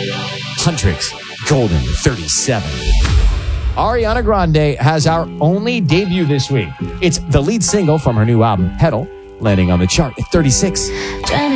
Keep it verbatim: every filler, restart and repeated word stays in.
Huntrix, Golden, thirty-seven. Ariana Grande has our only debut this week. It's the lead single from her new album, Pedal, landing on the chart at thirty-six.